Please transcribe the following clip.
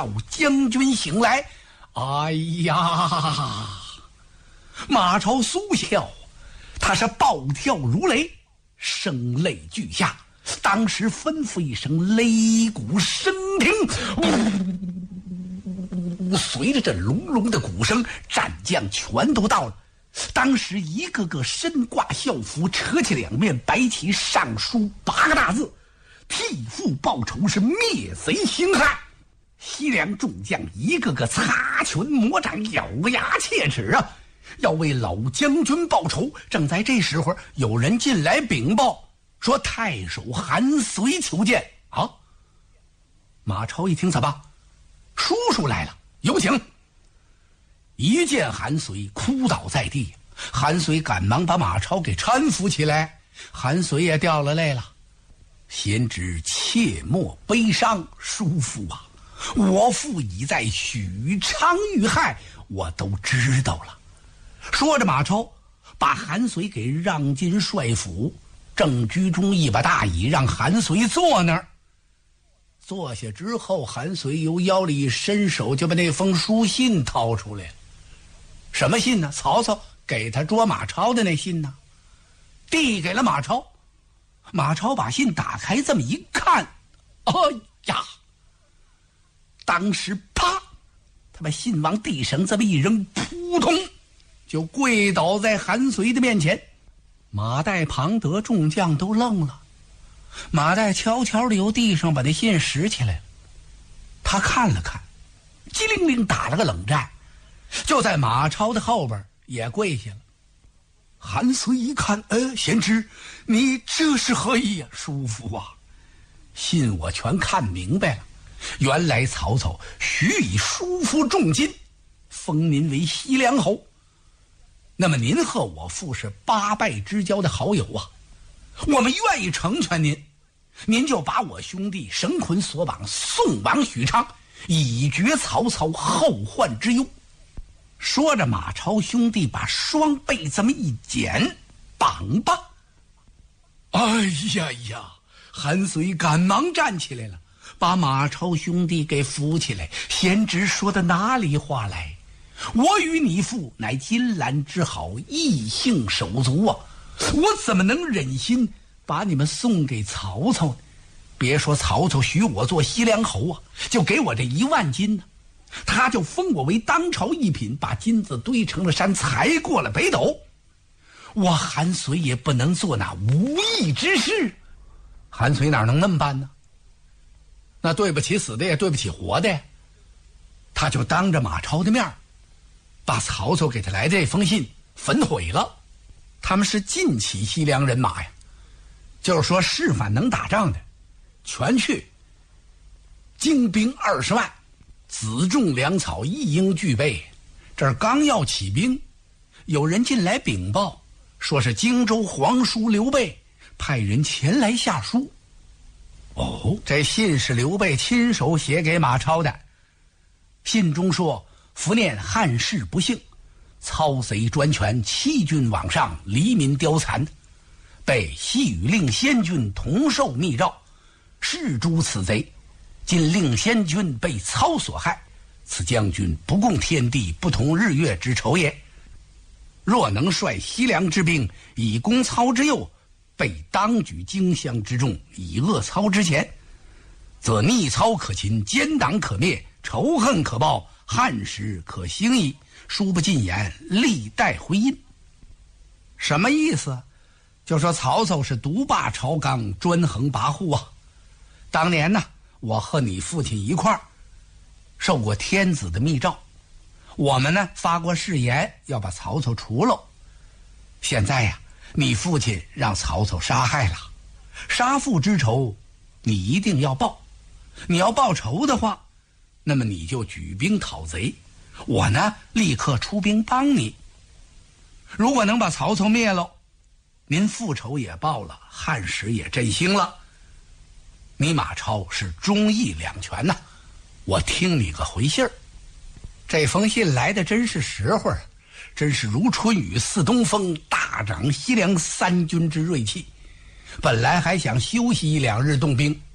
少将军醒来。哎呀！马超苏笑，他是暴跳如雷，声泪俱下，当时吩咐一声，擂鼓声停。随着这隆隆的鼓声，战将全都到了。当时一个个身挂校服，扯起两面白旗，上书8个大字：替父报仇，是灭贼兴汉。西凉众将一个个擦拳魔掌，咬牙切齿啊，要为老将军报仇。正在这时候，有人进来禀报说太守韩遂求见。啊！马超一听，怎么叔叔来了，有请。一见韩遂，哭倒在地。韩遂赶忙把马超给搀扶起来，韩遂也掉了泪了。贤侄切莫悲伤，叔父啊，我父已在许昌遇害，我都知道了。说着，马超把韩遂给让进帅府，正居中一把大椅，让韩遂坐那儿。坐下之后，韩遂由腰里伸手就把那封书信掏出来了。什么信呢？曹操给他捉马超的那信呢，递给了马超。马超把信打开，这么一看，哎呀！当时啪，他把信往地上这么一扔，扑通就跪倒在韩遂的面前。马岱、庞德众将都愣了。马岱悄悄地由地上把那信拾起来了，他看了看，机灵灵打了个冷战，就在马超的后边也跪下了。韩遂一看，贤侄，你这是何意呀？叔父啊，信我全看明白了，原来曹操许以叔父重金，封您为西凉侯。那么您和我父是8拜之交的好友啊，我们愿意成全您，您就把我兄弟绳捆索绑，送往许昌，以绝曹操后患之忧。说着，马超兄弟把双背这么一剪，绑吧。哎呀呀！韩遂赶忙站起来了，把马超兄弟给扶起来。贤侄说的哪里话来？我与你父乃金兰之好，异姓手足啊，我怎么能忍心把你们送给曹操呢？别说曹操许我做西凉侯啊，就给我这1万金呢，他就封我为当朝一品，把金子堆成了山，才过了北斗。我韩遂也不能做那无义之事。韩遂哪能那么办呢？那对不起死的，也对不起活的呀。他就当着马超的面把曹操给他来的这封信焚毁了。他们是尽起西凉人马呀，就是说是反能打仗的全去，精兵20万，辎重粮草一应俱备。这儿刚要起兵，有人进来禀报，说是荆州皇叔刘备派人前来下书。哦，这信是刘备亲手写给马超的。信中说，伏念汉室不幸，操贼专权，欺君罔上，黎民凋残，被西与令先君同受密诏，誓诛此贼。今令先君被操所害，此将军不共天地，不同日月之仇也。若能率西凉之兵以攻操之右，被当举荆襄之众，以扼操之前，则逆操可擒，奸党可灭，仇恨可报，汉时可兴矣。书不尽言，历代回音。什么意思？就说曹操是独霸朝纲，专横跋扈啊。当年呢，我和你父亲一块儿受过天子的密诏，我们呢发过誓言要把曹操除了。现在呀，你父亲让曹操杀害了，杀父之仇你一定要报。你要报仇的话，那么你就举兵讨贼，我呢立刻出兵帮你。如果能把曹操灭了，您复仇也报了，汉室也振兴了。你马超是忠义两全呐，我听你个回信儿。这封信来的真是时候，真是如春雨似东风，大长西凉3军之锐气。本来还想休息1-2日动兵，